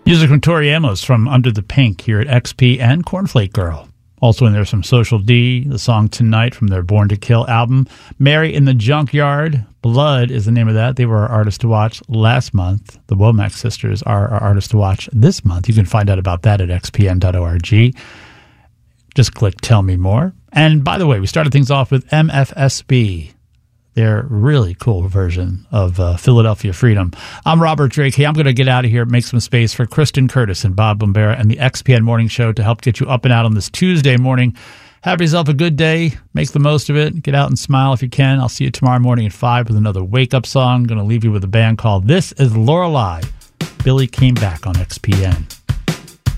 Music from Tori Amos from Under the Pink here at XP and Cornflake Girl. Also in there some Social D, the song Tonight from their Born to Kill album. Mary in the Junkyard, Blood is the name of that. They were our artists to watch last month. The Womack sisters are our artists to watch this month. You can find out about that at xpn.org. Just click Tell Me More. And by the way, we started things off with MFSB. Their really cool version of Philadelphia Freedom. I'm Robert Drake. Hey, I'm going to get out of here, make some space for Kristen Curtis and Bob Bombera and the XPN Morning Show to help get you up and out on this Tuesday morning. Have yourself a good day. Make the most of it. Get out and smile if you can. I'll see you tomorrow morning at 5 with another wake-up song. I'm going to leave you with a band called This is Lorelei. Billy Came Back on XPN.